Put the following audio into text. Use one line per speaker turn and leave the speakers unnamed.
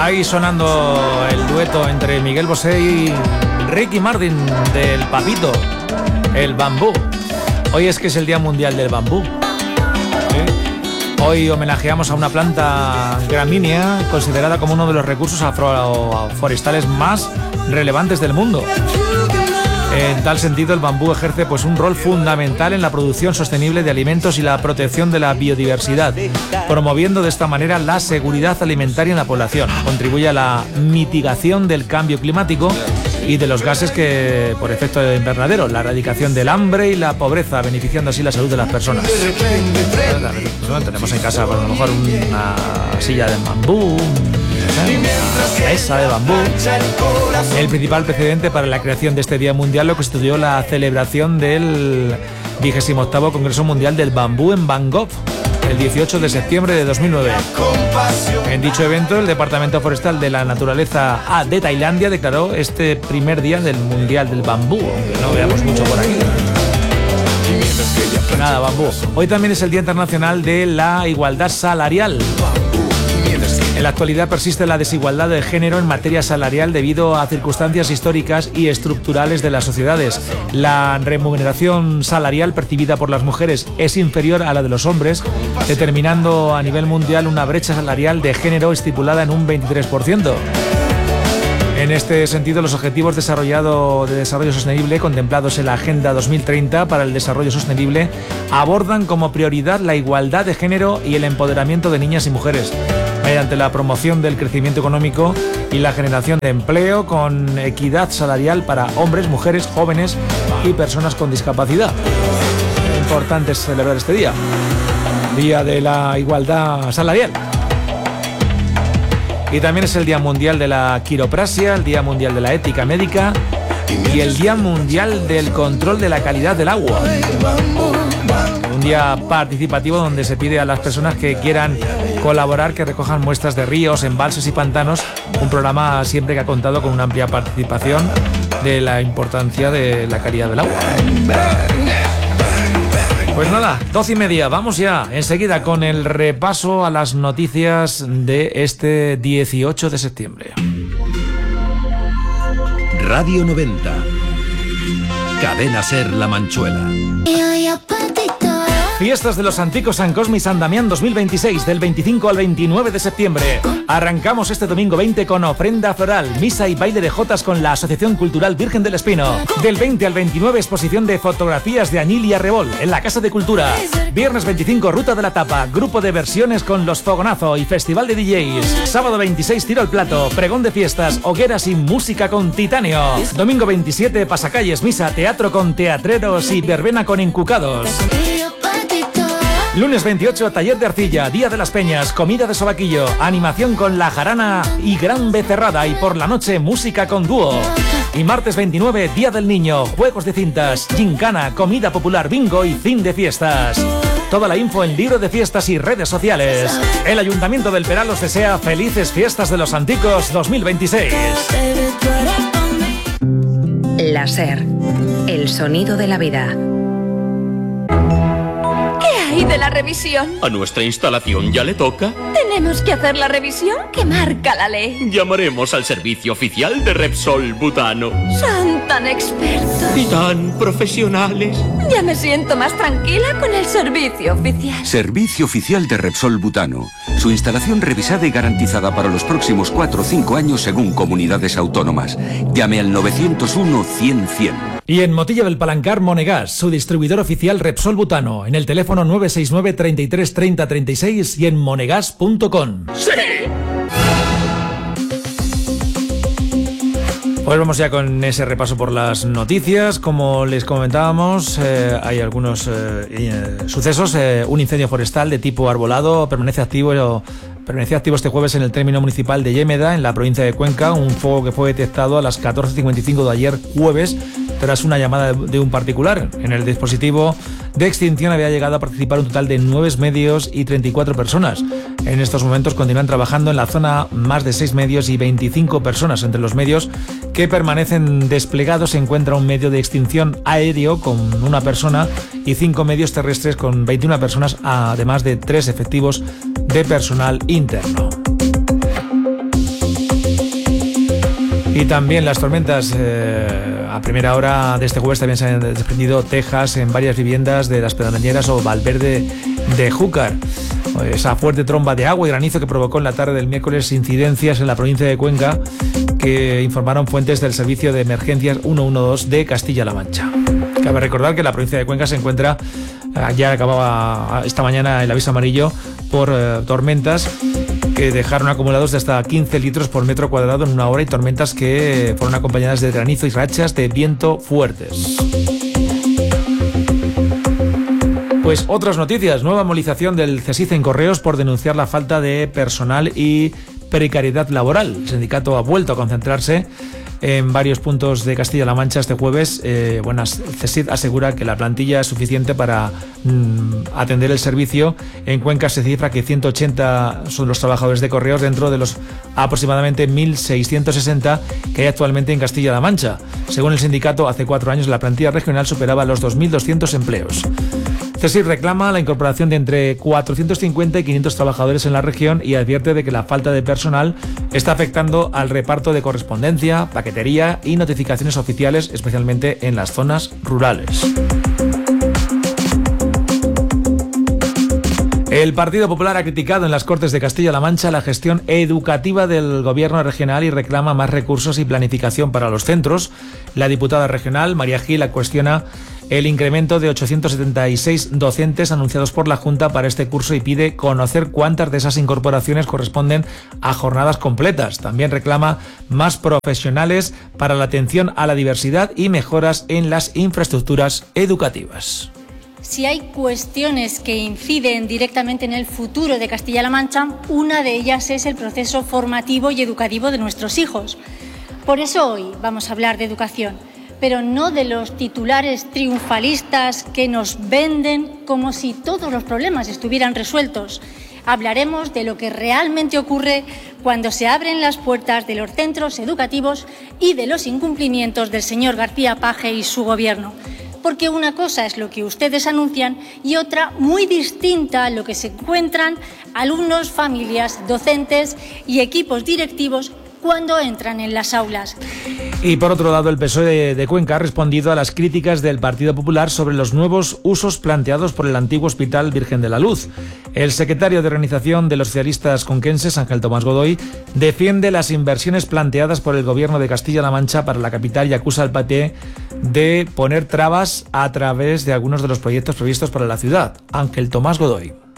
Ahí sonando el dueto entre Miguel Bosé y Ricky Martin del Papito, el bambú. Hoy es que es el Día Mundial del Bambú. Hoy homenajeamos a una planta gramínea considerada como uno de los recursos forestales más relevantes del mundo. En tal sentido, el bambú ejerce un rol fundamental en la producción sostenible de alimentos y la protección de la biodiversidad, promoviendo de esta manera la seguridad alimentaria en la población. Contribuye a la mitigación del cambio climático y de los gases que por efecto de invernadero, la erradicación del hambre y la pobreza, beneficiando así la salud de las personas. Tenemos en casa, a lo mejor, una silla de bambú, una mesa de bambú. El principal precedente para la creación de este Día Mundial lo constituyó la celebración del 28º Congreso Mundial del Bambú en Bangkok, el 18 de septiembre de 2009. En dicho evento, el Departamento Forestal de la Naturaleza de Tailandia declaró este primer día del Mundial del Bambú, aunque no veamos mucho por aquí. Nada, bambú. Hoy también es el Día Internacional de la Igualdad Salarial. En la actualidad persiste la desigualdad de género en materia salarial debido a circunstancias históricas y estructurales de las sociedades. La remuneración salarial percibida por las mujeres es inferior a la de los hombres, determinando a nivel mundial una brecha salarial de género estipulada en un 23%. En este sentido, los Objetivos de Desarrollo Sostenible, contemplados en la Agenda 2030 para el Desarrollo Sostenible, abordan como prioridad la igualdad de género y el empoderamiento de niñas y mujeres, mediante la promoción del crecimiento económico y la generación de empleo con equidad salarial para hombres, mujeres, jóvenes y personas con discapacidad. Importante es celebrar este día, Día de la Igualdad Salarial. Y también es el Día Mundial de la Quiropraxia, el Día Mundial de la Ética Médica y el Día Mundial del Control de la Calidad del Agua. Un día participativo donde se pide a las personas que quieran colaborar que recojan muestras de ríos, embalses y pantanos. Un programa siempre que ha contado con una amplia participación de la importancia de la calidad del agua. Pues nada, 12:30, vamos ya enseguida con el repaso a las noticias de este 18 de septiembre.
Radio 90. Cadena Ser La Manchuela.
Fiestas de los Anticos San Cosme y San Damián 2026, del 25 al 29 de septiembre. Arrancamos este domingo 20 con ofrenda floral, misa y baile de jotas con la Asociación Cultural Virgen del Espino. Del 20 al 29, exposición de fotografías de Añil y Arrebol en la Casa de Cultura. Viernes 25, Ruta de la Tapa, grupo de versiones con Los Fogonazo y festival de DJs. Sábado 26, Tiro al Plato, pregón de fiestas, hogueras y música con Titanio. Domingo 27, pasacalles, misa, teatro con teatreros y verbena con encucados. Lunes 28, taller de arcilla, Día de las Peñas, comida de sobaquillo, animación con La Jarana y Gran Becerrada, y por la noche música con dúo. Y martes 29, Día del Niño, juegos de cintas, gincana, comida popular, bingo y fin de fiestas. Toda la info en libro de fiestas y redes sociales. El Ayuntamiento del Peral os desea felices fiestas de los Anticos 2026.
La Ser, el sonido de la vida.
¿Y de la revisión?
¿A nuestra instalación ya le toca?
¿Tenemos que hacer la revisión que marca la ley?
Llamaremos al servicio oficial de Repsol Butano.
Son tan expertos
y tan profesionales.
Ya me siento más tranquila con el servicio oficial.
Servicio oficial de Repsol Butano. Su instalación revisada y garantizada para los próximos 4 o 5 años según comunidades autónomas. Llame al 901-100-100.
Y en Motilla del Palancar, Monegas, su distribuidor oficial Repsol Butano, en el teléfono 969 33 30 36 y en monegas.com.
¡Sí!
Pues vamos ya con ese repaso por las noticias. Como les comentábamos, hay algunos sucesos. Un incendio forestal de tipo arbolado permanece activo este jueves en el término municipal de Llémeda, en la provincia de Cuenca. Un fuego que fue detectado a las 14:55 de ayer jueves tras una llamada de un particular. En el dispositivo de extinción había llegado a participar un total de 9 medios y 34 personas. En estos momentos continúan trabajando en la zona más de 6 medios y 25 personas. Entre los medios que permanecen desplegados se encuentra un medio de extinción aéreo con 1 persona y 5 medios terrestres con 21 personas, además de 3 efectivos de personal interno. Y también las tormentas a primera hora de este jueves también se han desprendido tejas en varias viviendas de Las Pedroñeras o Valverde de Júcar. Esa fuerte tromba de agua y granizo que provocó en la tarde del miércoles incidencias en la provincia de Cuenca, que informaron fuentes del Servicio de Emergencias 112 de Castilla-La Mancha. Cabe recordar que la provincia de Cuenca se encuentra, ya acababa esta mañana el aviso amarillo por tormentas que dejaron acumulados de hasta 15 litros por metro cuadrado en una hora y tormentas que fueron acompañadas de granizo y rachas de viento fuertes. Pues otras noticias, nueva movilización del CSIC en Correos por denunciar la falta de personal y precariedad laboral. El sindicato ha vuelto a concentrarse en varios puntos de Castilla-La Mancha este jueves. CSIC asegura que la plantilla es suficiente para atender el servicio. En Cuenca se cifra que 180 son los trabajadores de Correos dentro de los aproximadamente 1.660 que hay actualmente en Castilla-La Mancha. Según el sindicato, hace 4 años la plantilla regional superaba los 2.200 empleos. CSIC reclama la incorporación de entre 450 y 500 trabajadores en la región y advierte de que la falta de personal está afectando al reparto de correspondencia, paquetería y notificaciones oficiales, especialmente en las zonas rurales. El Partido Popular ha criticado en las Cortes de Castilla-La Mancha la gestión educativa del gobierno regional y reclama más recursos y planificación para los centros. La diputada regional, María Gil, cuestiona el incremento de 876 docentes anunciados por la Junta para este curso y pide conocer cuántas de esas incorporaciones corresponden a jornadas completas. También reclama más profesionales para la atención a la diversidad y mejoras en las infraestructuras educativas.
Si hay cuestiones que inciden directamente en el futuro de Castilla-La Mancha, una de ellas es el proceso formativo y educativo de nuestros hijos. Por eso hoy vamos a hablar de educación, pero no de los titulares triunfalistas que nos venden como si todos los problemas estuvieran resueltos. Hablaremos de lo que realmente ocurre cuando se abren las puertas de los centros educativos y de los incumplimientos del señor García Page y su gobierno. Porque una cosa es lo que ustedes anuncian y otra muy distinta a lo que se encuentran alumnos, familias, docentes y equipos directivos cuando entran en las aulas.
Y por otro lado, el PSOE de Cuenca ha respondido a las críticas del Partido Popular sobre los nuevos usos planteados por el antiguo Hospital Virgen de la Luz. El secretario de Organización de los Socialistas Conquenses, Ángel Tomás Godoy, defiende las inversiones planteadas por el Gobierno de Castilla-La Mancha para la capital y acusa al PP de poner trabas a través de algunos de los proyectos previstos para la ciudad. Ángel Tomás Godoy.